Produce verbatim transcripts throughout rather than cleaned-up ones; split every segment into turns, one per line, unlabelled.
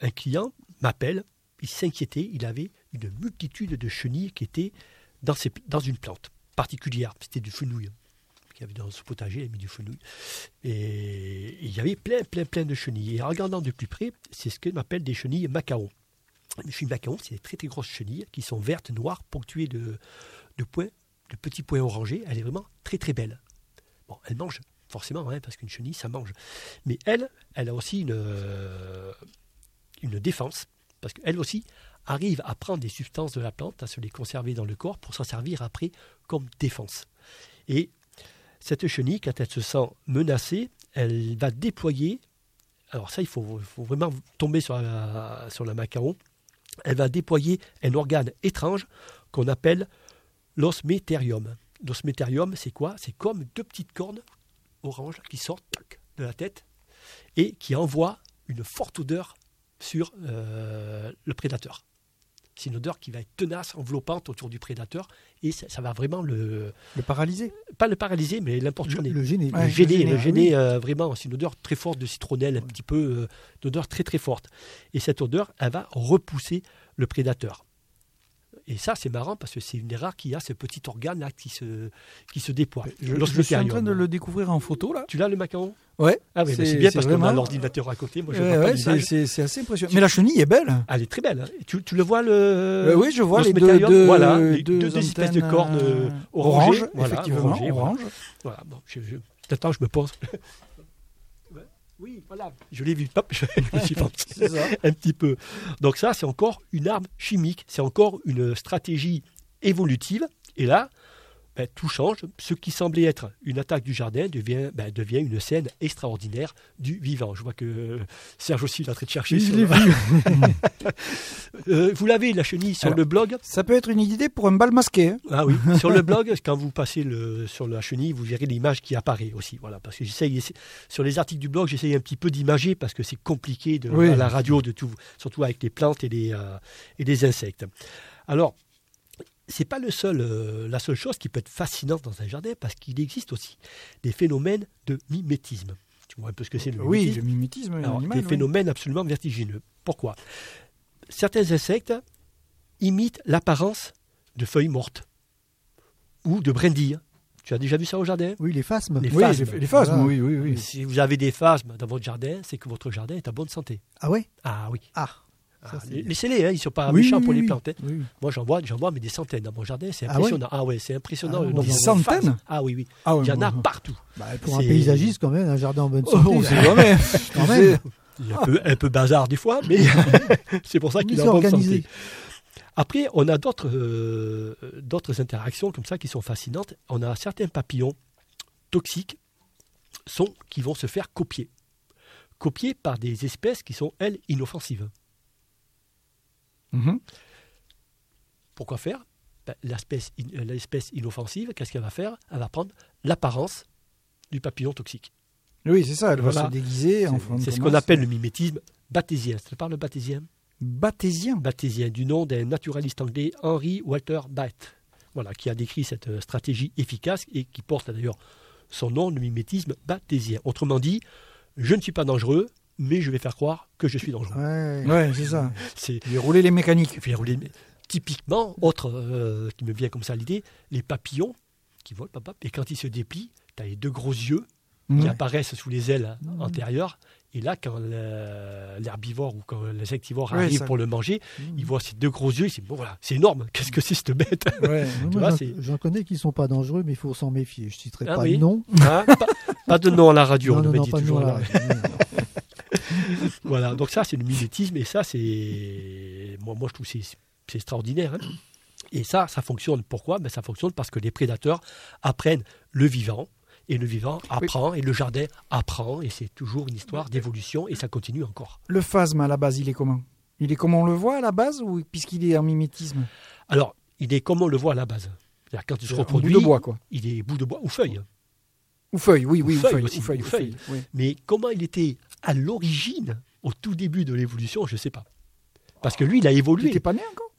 un client m'appelle, il s'inquiétait, il avait une multitude de chenilles qui étaient dans, ses, dans une plante particulière. C'était du fenouil. Il y avait dans son potager, il a mis du fenouil. Et, et il y avait plein, plein, plein de chenilles. Et en regardant de plus près, c'est ce qu'on appelle des chenilles macaron. Les chenilles macaron, c'est des très, très grosses chenilles qui sont vertes, noires, ponctuées de, de points, de petits points orangés. Elle est vraiment très, très belle. Bon, elle mange, forcément, hein, parce qu'une chenille, ça mange. Mais elle, elle a aussi une, euh, une défense, parce qu'elle aussi arrive à prendre des substances de la plante, à se les conserver dans le corps pour s'en servir après comme défense. Et cette chenille, quand elle se sent menacée, elle va déployer, alors ça, il faut, il faut vraiment tomber sur la, sur la macaron, elle va déployer un organe étrange qu'on appelle l'osméterium. L'osméterium, c'est quoi? C'est comme deux petites cornes oranges qui sortent de la tête et qui envoient une forte odeur sur euh, le prédateur. C'est une odeur qui va être tenace, enveloppante autour du prédateur, et ça, ça va vraiment le...
Le paralyser?
Pas le paralyser, mais l'importuner.
Le, le gêner.
Le gêner, le gêner
oui.
euh, vraiment. C'est une odeur très forte de citronnelle, un ouais. petit peu, euh, une odeur très très forte. Et cette odeur, elle va repousser le prédateur. Et ça, c'est marrant parce que c'est une des rares qui a ce petit organe-là qui se, qui se déploie.
Je, je suis en train de le découvrir en photo, là.
Tu l'as, le macaron?
Ouais.
Ah oui, c'est, c'est bien c'est parce vraiment... qu'on a l'ordinateur à côté. Moi, je
ouais,
vois
ouais,
pas
c'est, c'est, c'est assez impressionnant. Tu... Mais la chenille est belle.
Elle est très belle. Tu, tu le vois, le...
Euh, oui, je vois les deux, deux,
voilà,
les
deux, deux espèces de cornes euh, orangées.
Orange,
voilà,
effectivement,
orangées,
orange.
Voilà. Voilà. Bon, je, je... Attends, je me pose. Oui, voilà, je l'ai vu, hop, je me suis pensé un petit peu. Donc ça, c'est encore une arme chimique, c'est encore une stratégie évolutive. Et là, ben, tout change. Ce qui semblait être une attaque du jardin devient, ben, devient une scène extraordinaire du vivant. Je vois que Serge aussi est en train de chercher.
Oui,
sur
je l'ai
le...
vu.
euh, vous l'avez, la chenille, sur Alors, le blog.
Ça peut être une idée pour un bal masqué. Hein.
Ah oui, sur le blog, quand vous passez le, sur la chenille, vous verrez l'image qui apparaît aussi. Voilà, parce que j'essaye, sur les articles du blog, j'essaye un petit peu d'imager parce que c'est compliqué de, oui. à la radio, de tout, surtout avec les plantes et les, euh, et les insectes. Alors, c'est pas le seul, euh, la seule chose qui peut être fascinante dans un jardin, parce qu'il existe aussi des phénomènes de mimétisme. Tu vois un peu ce que c'est le mimétisme?
Oui, le mimétisme.
Alors,
animal,
des
oui.
phénomènes absolument vertigineux. Pourquoi? Certains insectes imitent l'apparence de feuilles mortes ou de brindilles. Tu as déjà vu ça au jardin?
Oui, les phasmes.
Les
oui,
phasmes.
les, les phasmes, voilà. oui, oui, oui.
Si vous avez des phasmes dans votre jardin, c'est que votre jardin est en bonne santé.
Ah ouais?
Ah oui.
Ah.
Ah, laissez-les, hein, ils ne sont pas
oui,
méchants
oui,
pour
oui,
les plantes. Hein.
Oui.
Moi, j'en vois, j'en vois mais des centaines dans mon jardin, c'est impressionnant. Ah ouais, ah ouais c'est impressionnant.
Ah,
le nombre
des
de
centaines
phases. Ah oui, oui.
Ah ouais,
il y en
bon,
a
bon.
partout.
Bah, pour
c'est...
un paysagiste, quand même, un jardin en bonne santé.
Oh, c'est jamais.
quand même.
Il y a un peu, un peu bazar des fois, mais c'est pour ça qu'il est en bonne santé. Après, on a d'autres, euh, d'autres interactions comme ça qui sont fascinantes. On a certains papillons toxiques sont, qui vont se faire copier. Copier par des espèces qui sont, elles, inoffensives.
Mmh.
Pourquoi faire? Ben, l'espèce, l'espèce inoffensive, qu'est-ce qu'elle va faire? Elle va prendre l'apparence du papillon toxique.
Oui, c'est ça, elle
voilà.
va se déguiser. En
c'est c'est ce qu'on appelle le mimétisme bathésien. Ça te parle le bathésien?
Bathésien
Bathésien, du nom d'un naturaliste anglais, Henry Walter Bath, voilà, qui a décrit cette stratégie efficace et qui porte d'ailleurs son nom, le mimétisme bathésien. Autrement dit, je ne suis pas dangereux, mais je vais faire croire que je suis dangereux.
Ouais, ouais c'est ça.
C'est...
Je vais rouler les mécaniques.
Je vais rouler... Typiquement, autre euh, qui me vient comme ça l'idée, les papillons qui volent, papa, et quand ils se déplient, tu as les deux gros yeux mmh. qui apparaissent sous les ailes mmh. antérieures. Et là, quand le, l'herbivore ou quand l'insectivore ouais, arrive ça... pour le manger, mmh. il voit ces deux gros yeux, il se dit, bon voilà, c'est énorme, qu'est-ce que c'est cette bête?
Ouais, tu vois, j'en, c'est... j'en connais qui ne sont pas dangereux, mais il faut s'en méfier. Je ne citerai
ah,
pas
oui.
de nom.
Ah, pas, pas de nom à la radio,
non,
on
non,
me
non,
dit
pas
toujours.
De nom à la radio.
Voilà, donc ça, c'est le mimétisme, et ça, c'est... Moi, moi je trouve que c'est, c'est extraordinaire. Hein. Et ça, ça fonctionne. Pourquoi? Ben, ça fonctionne parce que les prédateurs apprennent le vivant, et le vivant apprend, oui. et le jardin apprend, et c'est toujours une histoire d'évolution, et ça continue encore.
Le phasme, à la base, il est comment? Il est comme on le voit à la base, ou puisqu'il est en mimétisme?
Alors, il est comme on le voit à la base. C'est-à-dire, quand il se reproduit,
bout de bois, quoi.
Il est bout de bois ou feuille.
Ou feuille, oui, oui,
ou
ou
feuille,
feuille,
aussi,
ou feuille,
ou feuille.
Oui.
Mais comment il était à l'origine, au tout début de l'évolution, je ne sais pas. Parce que lui, il a évolué.
Il n'était pas né encore?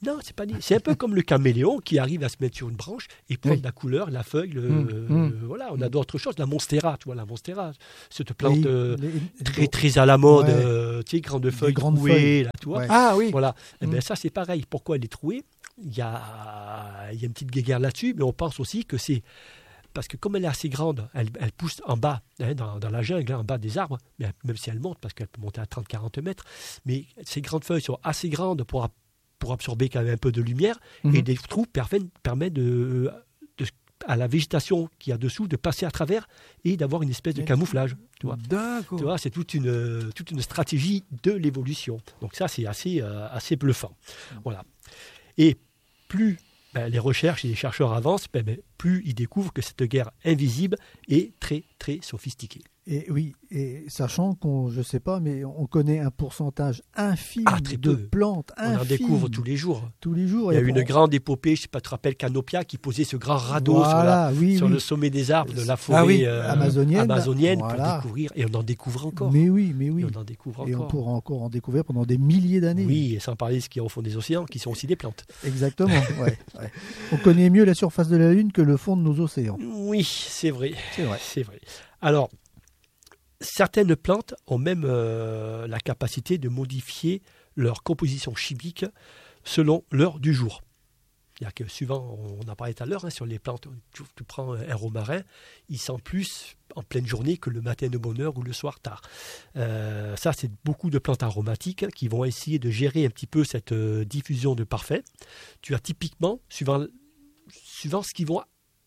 Non, c'est pas dit. C'est un peu comme le caméléon qui arrive à se mettre sur une branche et prendre
Oui.
la couleur, la feuille. Le,
Mmh,
euh,
mmh.
Voilà, on a d'autres choses. La monstera, tu vois, la monstera, cette plante
Oui,
euh,
les-
très très à la mode,
Ouais.
euh, tu sais, grande feuille
grandes
trouée,
feuilles.
là, tu vois.
Ouais.
Ah oui.
Voilà. Eh ben,
Mmh.
ça, c'est pareil. Pourquoi elle est trouée? Il y a, il y a une petite guéguerre là-dessus, mais on pense aussi que c'est parce que comme elle est assez grande, elle, elle pousse en bas, hein, dans, dans la jungle, hein, en bas des arbres, mais elle- même si elle monte, parce qu'elle peut monter à trente à quarante mètres, mais ces grandes feuilles sont assez grandes pour, pour absorber quand même un peu de lumière,
Mhm.
et des trous permettent, permettent de, de- à la végétation qui y a dessous de passer à travers et d'avoir une espèce de camouflage. Tu vois.
D'accord.
Tu vois, c'est toute une, toute une stratégie de l'évolution. Donc ça, c'est assez, euh, assez bluffant. Voilà. Et plus ben, les recherches et les chercheurs avancent, ben, ben, plus ils découvrent que cette guerre invisible est très, très sophistiquée.
Et oui, et sachant qu'on, je sais pas, mais on connaît un pourcentage infime
Ah, très
de
peu.
plantes,
On en
infime,
découvre tous les jours.
tous les jours.
Il y a
Et
eu une
on-
grande épopée, je ne sais pas, tu te rappelles, Canopia, qui posait ce grand radeau
voilà,
sur, la,
oui,
sur
oui.
le sommet des arbres de la forêt
Ah oui,
euh,
amazonienne.
amazonienne
Voilà.
pour découvrir. Et on en découvre encore.
Mais oui, mais oui.
Et on en découvre
Et on
encore.
pourra encore en découvrir pendant des milliers d'années.
Oui, et sans parler de ce qu'il y a au fond des océans, qui sont aussi des plantes.
Exactement. ouais, ouais. On connaît mieux la surface de la Lune que le fond de nos océans.
Oui, c'est vrai.
C'est vrai.
C'est vrai. Alors, certaines plantes ont même euh, la capacité de modifier leur composition chimique selon l'heure du jour. C'est-à-dire que suivant, on en parlait tout à l'heure, hein, sur les plantes, tu, tu prends un romarin, il sent plus en pleine journée que le matin de bonne heure ou le soir tard. Euh, ça, c'est beaucoup de plantes aromatiques qui vont essayer de gérer un petit peu cette euh, diffusion de parfum. Tu as typiquement, suivant, suivant ce qu'ils vont,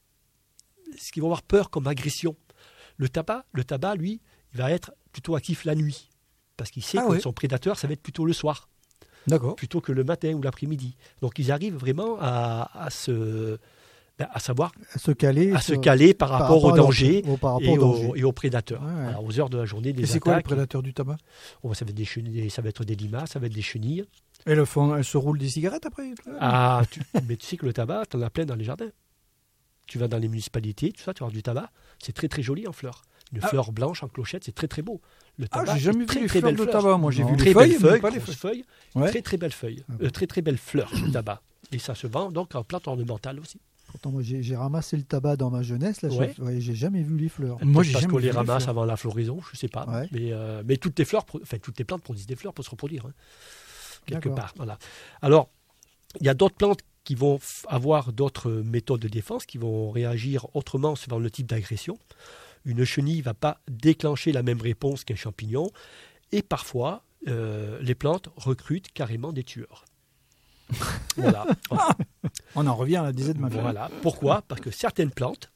ce qu'ils vont avoir peur comme agression. Le tabac, le tabac, lui, il va être plutôt actif la nuit, parce qu'il sait
Ah
que
ouais.
son prédateur, ça va être plutôt le soir,
D'accord.
plutôt que le matin ou l'après-midi. Donc ils arrivent vraiment à, à se, ben, à savoir,
À se caler.
à se
sur-
caler par
par
rapport au
à leur-
danger
au- par rapport
et,
au danger.
aux, et aux prédateurs.
Ouais, ouais.
Voilà, aux heures de la journée des
Et c'est quoi le
attaques.
prédateur du tabac?
Oh, ça va être des chenilles, ça va être des limaces, ça va être des chenilles.
Elles, font, elles se roulent des cigarettes après?
Ah, tu- mais tu sais que le tabac, tu en as plein dans les jardins. Tu vas dans les municipalités, tout ça, tu vas avoir du tabac. C'est très très joli en fleurs. Une
Ah.
fleur blanche en clochette, c'est très très beau. Le
Ah,
tabac,
j'ai jamais
est
vu
très,
les
très
fleurs
belle
de
fleur.
tabac. Moi, j'ai
Non.
vu les
Très
feuilles,
belles
mais
feuilles,
pas les
grosses
feuilles.
feuilles,
Ouais.
très très belles feuilles, Euh, très très belles fleurs le tabac. Et ça se vend donc en plante ornementale aussi.
Pourtant, moi, j'ai j'ai ramassé le tabac dans ma jeunesse. Là, j'ai-
Ouais.
ouais, j'ai jamais vu les fleurs.
Moi,
Peut-être
j'ai
parce
jamais
qu'on
vu
les
les
ramasse
fleurs.
avant la floraison, je sais pas.
Ouais.
Mais, euh, mais toutes les fleurs, pro- enfin toutes les plantes produisent des fleurs pour se reproduire, hein, quelque
D'accord.
part. Voilà. Alors, il y a d'autres plantes qui vont f- avoir d'autres méthodes de défense, qui vont réagir autrement selon le type d'agression. Une chenille ne va pas déclencher la même réponse qu'un champignon. Et parfois, euh, les plantes recrutent carrément des tueurs. Voilà.
On en revient à la disette de ma femme.
Voilà. Pourquoi? Parce que certaines plantes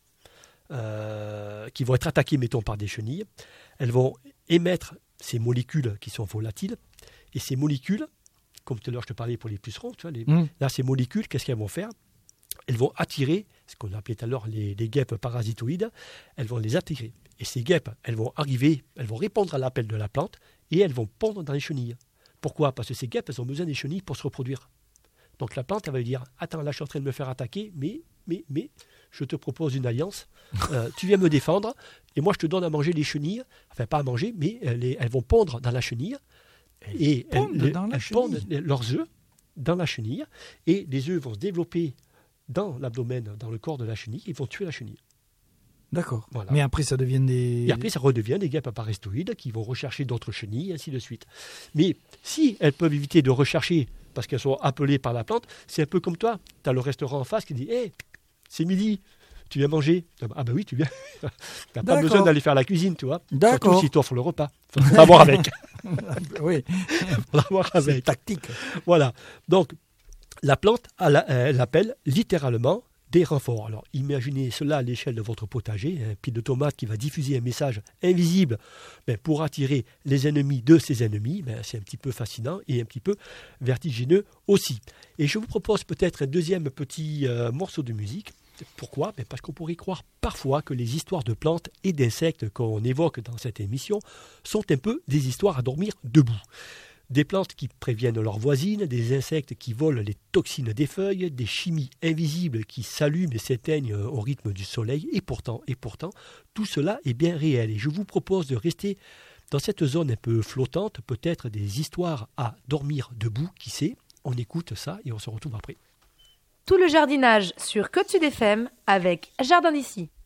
euh, qui vont être attaquées, mettons, par des chenilles, elles vont émettre ces molécules qui sont volatiles. Et ces molécules, comme tout à l'heure je te parlais pour les pucerons, tu vois, les-
Mmh.
là, ces molécules, qu'est-ce qu'elles vont faire? Elles vont attirer, ce qu'on appelait tout à l'heure les, les guêpes parasitoïdes, elles vont les attirer. Et ces guêpes, elles vont arriver, elles vont répondre à l'appel de la plante et elles vont pondre dans les chenilles. Pourquoi? Parce que ces guêpes, elles ont besoin des chenilles pour se reproduire. Donc la plante, elle va lui dire, attends, là je suis en train de me faire attaquer, mais, mais, mais, je te propose une alliance, Euh, tu viens me défendre, et moi je te donne à manger les chenilles, enfin pas à manger, mais elles, elles vont pondre dans la chenille, et elles,
pondent
les-
dans la
elles
chenille.
pondent les- leurs œufs dans la chenille, et les œufs vont se développer dans l'abdomen, dans le corps de la chenille, et vont tuer la chenille.
D'accord.
Voilà.
Mais après, ça devient des.
Et après, ça redevient des guêpes parasitoïdes qui vont rechercher d'autres chenilles, et ainsi de suite. Mais si elles peuvent éviter de rechercher, parce qu'elles sont appelées par la plante, c'est un peu comme toi. Tu as le restaurant en face qui dit « Hé, c'est midi, tu viens manger ?» Ah ben oui, tu viens. Tu n'as pas
D'accord.
besoin d'aller faire la cuisine, tu vois.
D'accord.
Surtout si tu offres le repas. Il faut l'avoir avec.
Oui,
Faut l'avoir
c'est
avec.
tactique.
Voilà. Donc, la plante, elle, elle appelle littéralement des renforts. Alors, imaginez cela à l'échelle de votre potager, un pied de tomate qui va diffuser un message invisible ben, pour attirer les ennemis de ses ennemis. Ben, c'est un petit peu fascinant et un petit peu vertigineux aussi. Et je vous propose peut-être un deuxième petit euh, morceau de musique. Pourquoi? Ben, parce qu'on pourrait croire parfois que les histoires de plantes et d'insectes qu'on évoque dans cette émission sont un peu des histoires à dormir debout. Des plantes qui préviennent leurs voisines, des insectes qui volent les toxines des feuilles, des chimies invisibles qui s'allument et s'éteignent au rythme du soleil. Et pourtant, et pourtant, tout cela est bien réel. Et je vous propose de rester dans cette zone un peu flottante, peut-être des histoires à dormir debout, qui sait, on écoute ça et on se retrouve après.
Tout le jardinage sur Côte Sud F M avec Jardin d'ici.